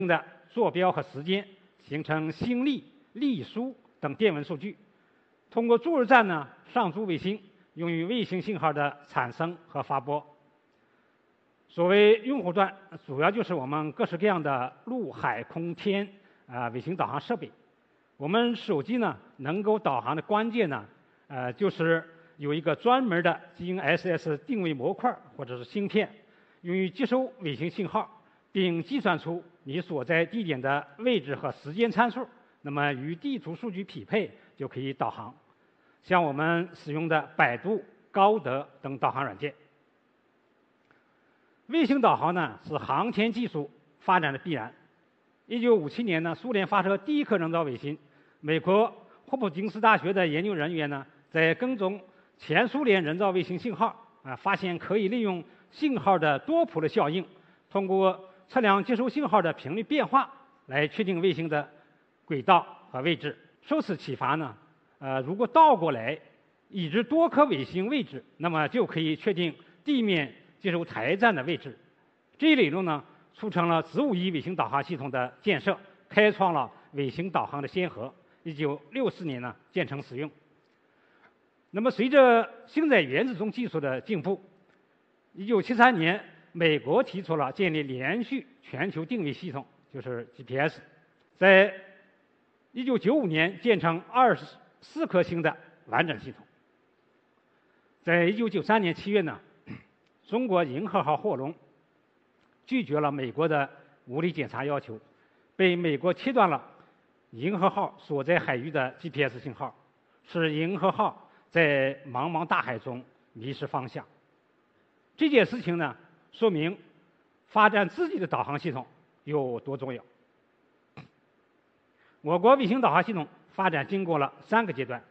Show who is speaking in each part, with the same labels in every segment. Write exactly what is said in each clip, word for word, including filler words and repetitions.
Speaker 1: 的坐标和时间，形成星历、历书等电文数据。通过驻日站呢上诸卫星，用于卫星信号的产生和发播。所谓用户端，主要就是我们各式各样的陆海空天啊、呃、卫星导航设备。我们手机呢能够导航的关键呢，呃，就是有一个专门的 G N S S 定位模块或者是芯片，用于接收卫星信号，并计算出你所在地点的位置和时间参数，那么与地图数据匹配，就可以导航。像我们使用的百度、高德等导航软件。卫星导航呢是航天技术发展的必然。一九五七年呢，苏联发射第一颗人造卫星，美国霍普金斯大学的研究人员呢，在跟踪前苏联人造卫星信号啊，发现可以利用信号的多普勒效应，通过测量接收信号的频率变化，来确定卫星的轨道和位置。受此启发呢，呃，如果倒过来已知多颗卫星位置，那么就可以确定地面接收台站的位置。这一理论呢，促成了子午一卫星导航系统的建设，开创了卫星导航的先河。一九六四年呢，建成使用。那么，随着星载原子钟技术的进步，一九七三年，美国提出了建立连续全球定位系统，就是 G P S。在一九九五年，建成二十四颗星的完整系统。在一九九三年七月呢，中国银河号货轮拒绝了美国的物理检查要求，被美国切断了银河号所在海域的 G P S 信号，使银河号在茫茫大海中迷失方向。这件事情呢，说明发展自己的导航系统有多重要。我国卫星导航系统发展经过了三个阶段。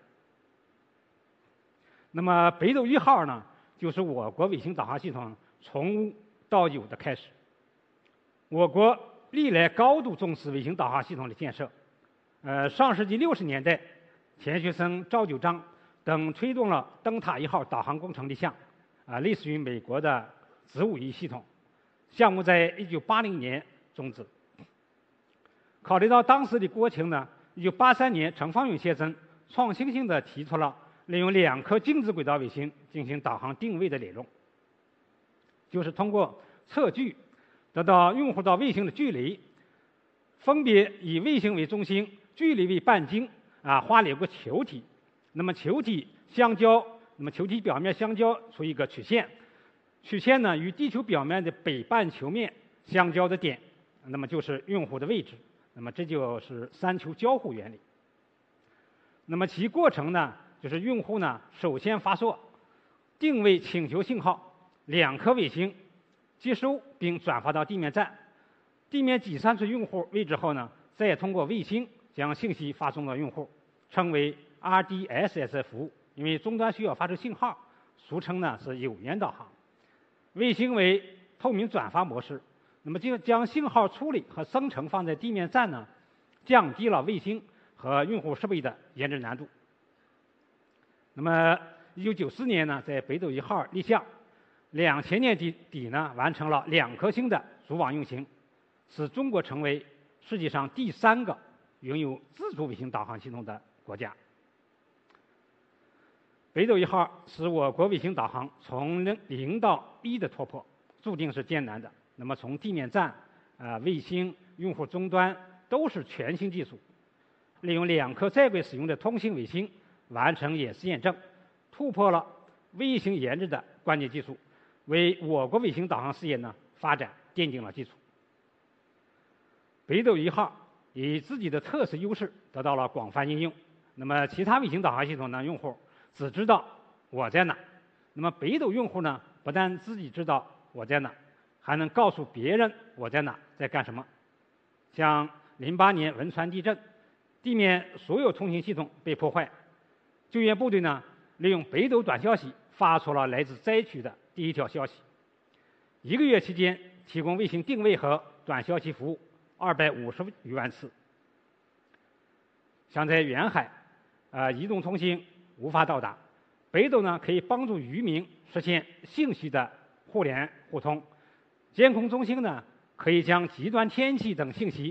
Speaker 1: 那么北斗一号呢，就是我国卫星导航系统从无到有的开始。我国历来高度重视卫星导航系统的建设。呃，上世纪六十年代，钱学森、赵九章等推动了灯塔一号导航工程立项，啊、呃，类似于美国的子午一系统。项目在一九八零年终止。考虑到当时的国情呢，一九八三年，陈方勇先生创新性的提出了利用两颗静止轨道卫星进行导航定位的理论，就是通过测距得到用户到卫星的距离，分别以卫星为中心，距离为半径啊，画了一个球体。那么球体相交，那么球体表面相交出一个曲线，曲线呢与地球表面的北半球面相交的点，那么就是用户的位置。那么这就是三球交互原理。那么其过程呢，就是用户呢首先发射定位请求信号，两颗卫星接收并转发到地面站，地面计算出用户位置后呢，再通过卫星将信息发送到用户，称为 R D S S 服务。因为终端需要发出信号，俗称呢是有源导航。卫星为透明转发模式，那么就将信号处理和生成放在地面站呢，降低了卫星和用户设备的研制难度。那么一九九四年呢，在北斗一号立项，两千年底底呢完成了两颗星的组网运行，使中国成为世界上第三个拥有自主卫星导航系统的国家。北斗一号是我国卫星导航从零到一的突破，注定是艰难的。那么从地面站、啊、呃、卫星、用户终端都是全新技术，利用两颗在轨使用的通信卫星完成演示验证，突破了卫星研制的关键技术，为我国卫星导航事业呢发展奠定了基础。北斗一号以自己的特色优势得到了广泛应用。那么其他卫星导航系统呢，用户只知道我在哪，那么北斗用户呢，不但自己知道我在哪，还能告诉别人我在哪，在干什么。像零八年汶川地震，地面所有通信系统被破坏，救援部队呢利用北斗短消息发出了来自灾区的第一条消息。一个月期间，提供卫星定位和短消息服务二百五十余万次。像在远海，呃，移动通信无法到达，北斗呢可以帮助渔民实现信息的互联互通。监控中心呢可以将极端天气等信息